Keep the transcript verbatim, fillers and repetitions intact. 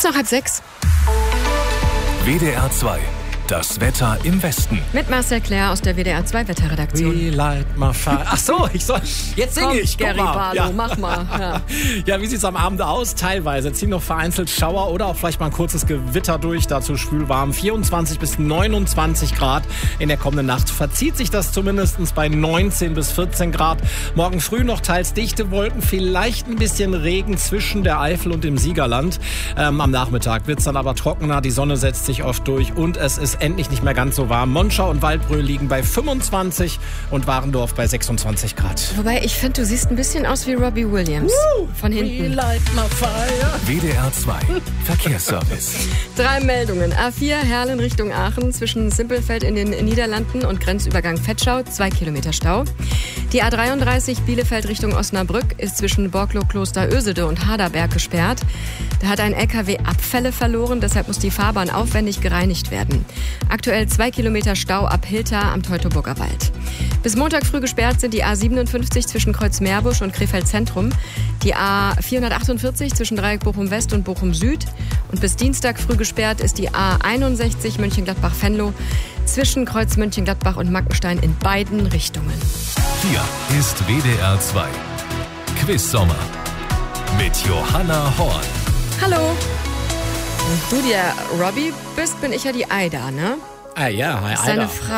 Kurz nach halb sechs. W D R zwei. Das Wetter im Westen. Mit Marcel Claire aus der W D R zwei Wetterredaktion. We light my fire. Ach so, ich soll, jetzt singe Komm, ich. Guck Gary mal. Barlow, Ja. mach mal. Ja. Ja, wie sieht es am Abend aus? Teilweise ziehen noch vereinzelt Schauer oder auch vielleicht mal ein kurzes Gewitter durch. Dazu schwül warm. vierundzwanzig bis neunundzwanzig Grad in der kommenden Nacht. Verzieht sich das zumindest bei neunzehn bis vierzehn Grad. Morgen früh noch teils dichte Wolken. Vielleicht ein bisschen Regen zwischen der Eifel und dem Siegerland. Ähm, am Nachmittag wird es dann aber trockener. Die Sonne setzt sich oft durch und es ist endlich nicht mehr ganz so warm. Monschau und Waldbröl liegen bei fünfundzwanzig und Warendorf bei sechsundzwanzig Grad. Wobei, ich finde, du siehst ein bisschen aus wie Robbie Williams. Woo! Von We hinten. light my fire. W D R zwei. Verkehrsservice. Drei Meldungen. A vier Herlen Richtung Aachen zwischen Simpelfeld in den Niederlanden und Grenzübergang Vetschau, zwei Kilometer Stau. Die A dreiunddreißig Bielefeld Richtung Osnabrück ist zwischen Borklow Kloster Ösede und Haderberg gesperrt. Da hat ein L K W Abfälle verloren, deshalb muss die Fahrbahn aufwendig gereinigt werden. Aktuell zwei Kilometer Stau ab Hilter am Teutoburger Wald. Bis Montag früh gesperrt sind die A siebenundfünfzig zwischen Kreuzmeerbusch und Krefeld Zentrum, die A vierhundertachtundvierzig zwischen Dreieck Bochum West und Bochum Süd und bis Dienstag früh gesperrt ist die A einundsechzig Mönchengladbach-Venlo zwischen Kreuz Mönchengladbach und Mackenstein in beiden Richtungen. Hier ist W D R zwei. Quiz Sommer mit Johanna Horn. Hallo. Wenn du der Robbie bist, bin ich ja die Aida, ne? Ah ja, hi, Das ist deine Alter. Frau.